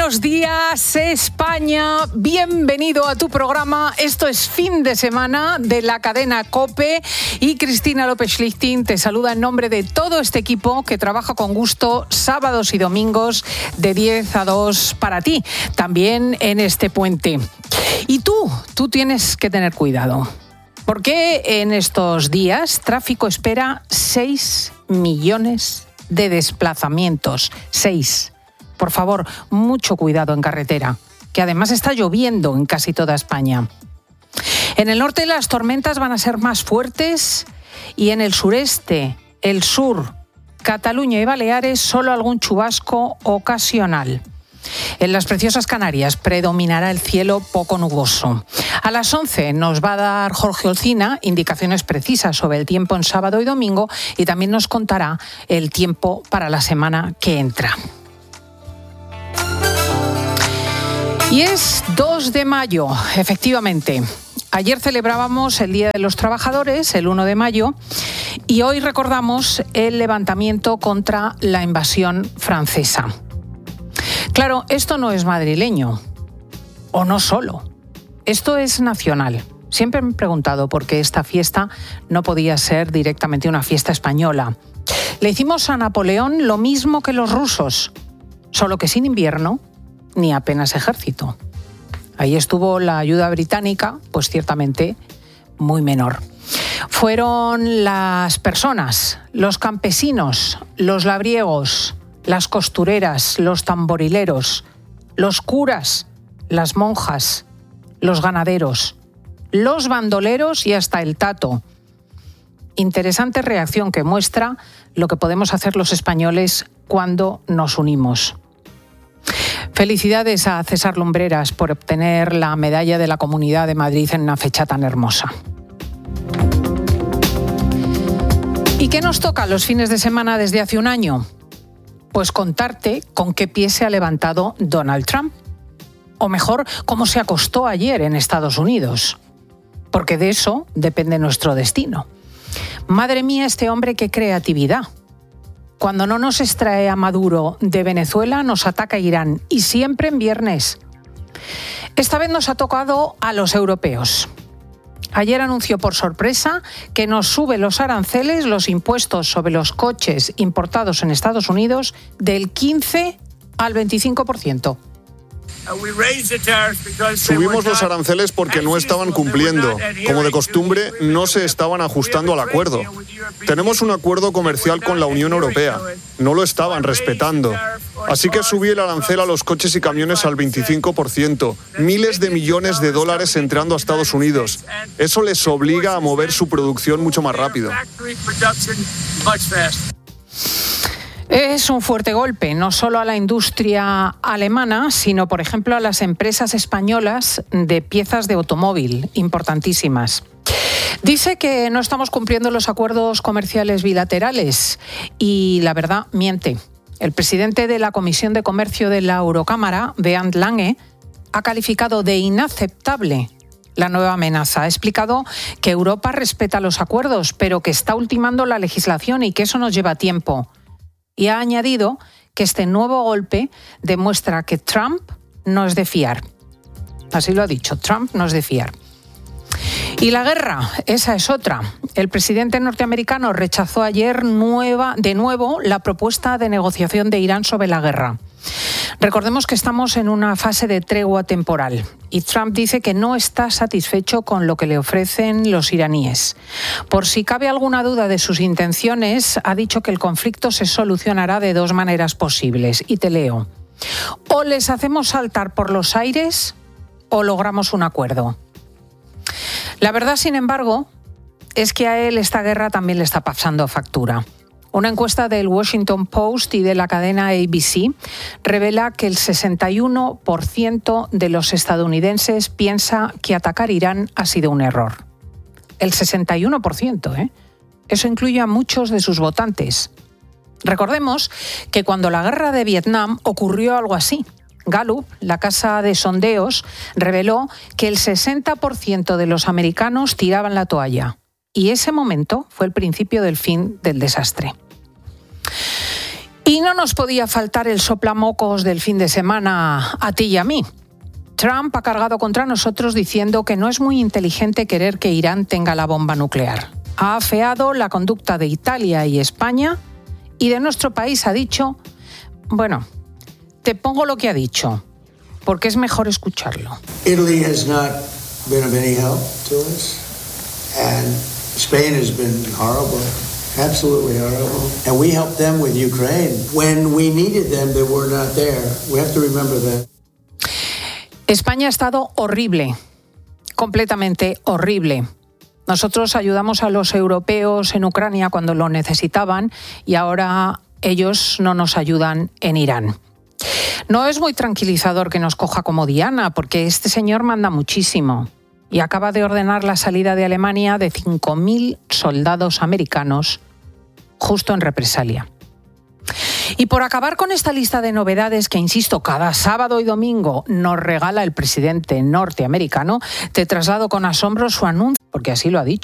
Buenos días, España. Bienvenido a tu programa. Esto es Fin de Semana de la cadena COPE y Cristina López Schlichting te saluda en nombre de todo este equipo que trabaja con gusto sábados y domingos de 10 a 2 para ti, también en este puente. Y tú tienes que tener cuidado, porque en estos días tráfico espera 6 millones de desplazamientos. 6. Por favor, mucho cuidado en carretera, que además está lloviendo en casi toda España. En el norte las tormentas van a ser más fuertes y en el sureste, el sur, Cataluña y Baleares, solo algún chubasco ocasional. En las preciosas Canarias predominará el cielo poco nuboso. A las 11 nos va a dar Jorge Olcina indicaciones precisas sobre el tiempo en sábado y domingo y también nos contará el tiempo para la semana que entra. Y es 2 de mayo, efectivamente. Ayer celebrábamos el Día de los Trabajadores, el 1 de mayo, y hoy recordamos el levantamiento contra la invasión francesa. Claro, esto no es madrileño, o no solo. Esto es nacional. Siempre me he preguntado por qué esta fiesta no podía ser directamente una fiesta española. Le hicimos a Napoleón lo mismo que los rusos, solo que sin invierno ni apenas ejército. Ahí estuvo la ayuda británica, pues ciertamente muy menor. Fueron las personas, los campesinos, los labriegos, las costureras, los tamborileros, los curas, las monjas, los ganaderos, los bandoleros y hasta el tato. Interesante reacción que muestra lo que podemos hacer los españoles cuando nos unimos. Felicidades a César Lumbreras por obtener la medalla de la Comunidad de Madrid en una fecha tan hermosa. ¿Y qué nos toca los fines de semana desde hace un año? Pues contarte con qué pie se ha levantado Donald Trump. O mejor, cómo se acostó ayer en Estados Unidos. Porque de eso depende nuestro destino. Madre mía, este hombre, qué creatividad. Cuando no nos extrae a Maduro de Venezuela, nos ataca Irán, y siempre en viernes. Esta vez nos ha tocado a los europeos. Ayer anunció por sorpresa que nos sube los aranceles, los impuestos sobre los coches importados en Estados Unidos, del 15 al 25%. Subimos los aranceles porque no estaban cumpliendo. Como de costumbre, no se estaban ajustando al acuerdo. Tenemos un acuerdo comercial con la Unión Europea. No lo estaban respetando. Así que subí el arancel a los coches y camiones al 25%. Miles de millones de dólares entrando a Estados Unidos. Eso les obliga a mover su producción mucho más rápido. Es un fuerte golpe, no solo a la industria alemana, sino, por ejemplo, a las empresas españolas de piezas de automóvil, importantísimas. Dice que no estamos cumpliendo los acuerdos comerciales bilaterales y, la verdad, miente. El presidente de la Comisión de Comercio de la Eurocámara, Bernd Lange, ha calificado de inaceptable la nueva amenaza. Ha explicado que Europa respeta los acuerdos, pero que está ultimando la legislación y que eso nos lleva tiempo. Y ha añadido que este nuevo golpe demuestra que Trump no es de fiar. Así lo ha dicho, Trump no es de fiar. Y la guerra, esa es otra. El presidente norteamericano rechazó ayer de nuevo la propuesta de negociación de Irán sobre la guerra. Recordemos que estamos en una fase de tregua temporal y Trump dice que no está satisfecho con lo que le ofrecen los iraníes. Por si cabe alguna duda de sus intenciones, ha dicho que el conflicto se solucionará de 2 maneras posibles. Y te leo. O les hacemos saltar por los aires o logramos un acuerdo. La verdad, sin embargo, es que a él esta guerra también le está pasando factura. Una encuesta del Washington Post y de la cadena ABC revela que el 61% de los estadounidenses piensa que atacar Irán ha sido un error. El 61%, ¿eh? Eso incluye a muchos de sus votantes. Recordemos que cuando la guerra de Vietnam ocurrió algo así. Gallup, la casa de sondeos, reveló que el 60% de los americanos tiraban la toalla. Y ese momento fue el principio del fin del desastre. Y Y no nos podía faltar el soplamocos del fin de semana a ti y a mí. Trump ha cargado contra nosotros diciendo que no es muy inteligente querer que Irán tenga la bomba nuclear. Ha afeado la conducta de Italia y España y de nuestro país ha dicho, bueno, te pongo lo que ha dicho, porque es mejor escucharlo. Italy has not been of any help to us, and Spain has been horrible, absolutely horrible. And we helped them with Ukraine. When we needed them, they were not there. We have to remember that. España ha estado horrible, completamente horrible. Nosotros ayudamos a los europeos en Ucrania cuando lo necesitaban y ahora ellos no nos ayudan en Irán. No es muy tranquilizador que nos coja como diana, porque este señor manda muchísimo y acaba de ordenar la salida de Alemania de 5.000 soldados americanos justo en represalia. Y por acabar con esta lista de novedades que, insisto, cada sábado y domingo nos regala el presidente norteamericano, te traslado con asombro su anuncio, porque así lo ha dicho.